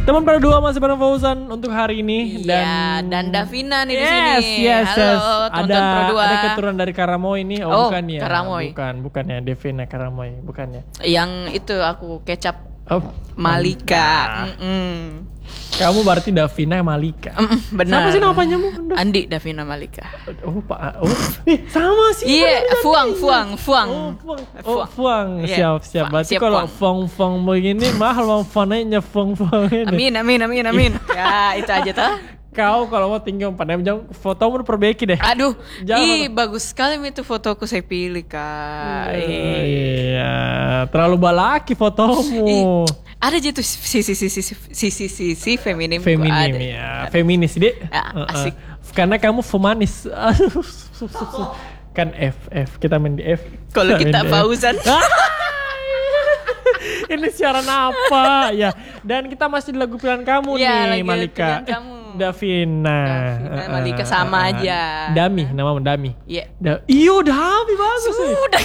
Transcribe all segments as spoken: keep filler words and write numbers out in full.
Teman pada dua masih bareng Fauzan untuk hari ini. Iya, dan dan Davina nih yes, di sini. Yes, Halo, yes. teman-teman Ada Pro dua. ada keturunan dari Karamoy ini. Oh, Oh, bukan ya. Karamoy. Bukan, bukan ya Devina Karamoy, bukan ya. Yang itu aku kecap Oh, Malika. Mm-mm. Kamu berarti Davina Malika. Mm-mm, benar. Siapa sih nama panjangmu? Andi Davina Malika. Oh, Pak. Oh, eh, sama sih. Iya, bener, Fuang, bener. Fuang, Fuang. Oh, Fuang. Oh, Fuang. Fuang. Iya, Siap, siap. Fuang. Berarti Siap, kalau Fuang. Fuang Fuang begini mahal mau fonenya Fuang Fuang ini. Amin, amin, amin, amin. Ya, itu aja tuh. Kau kalau mau tinggal pada jam fotomu perbaiki deh. Aduh, Jangan. ih bagus sekali itu fotoku saya pilih kak. Oh, iya, terlalu balaki fotomu. Ih, ada aja tuh sisi sisi sisi sisi sisi feminim. Feminim ya, feminis deh. Ya, asik. Karena kamu femanis. Kan F F kita main di F. Kalau kita Main di F. Fauzan. Ini siaran apa ya? Dan kita masih di lagu pilihan kamu Ya, nih, lagi Malika. pilihan kamu. Davina. Davina, Malika sama aja. Dami, nama Dami. Iya. Da- Iyo, Dami bagus nih. Sudah.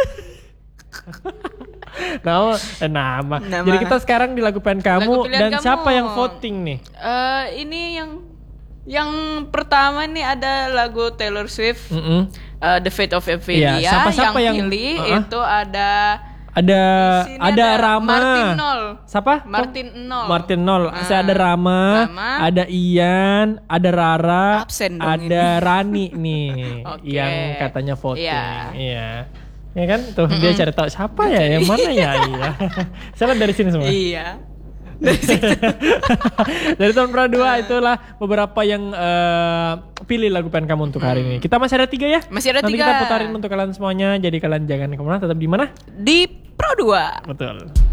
Nama, eh, nama. Nama. Jadi kita sekarang di lagu pilihan kamu Lagu pilihan dan kamu. siapa yang voting nih? Eh, ini yang yang pertama nih ada lagu Taylor Swift, Mm-mm. eh, The Fate of Ophelia. Iya, siapa-siapa yang, yang- pilih uh-uh. itu ada Ada di sini ada Rama. Martin Nol. Siapa? Martin Nol. Martin Nol. Ah. Saya ada Rama, Rama. ada Ian, ada Rara, Absen dong ada Rani nih Oke. yang katanya voting. Iya. Iya. Ya kan tuh dia cari tahu siapa ya, yang mana ya, iya. Saya lihat dari sini semua. Iya. Dari tahun Pro dua itulah beberapa yang eh, pilih lagu pilihan kamu untuk hari ini. Kita masih ada tiga ya? Masih ada Nanti tiga. kita putarin untuk kalian semuanya. Jadi kalian jangan kemana, tetap di mana? Di Pro dua. Betul.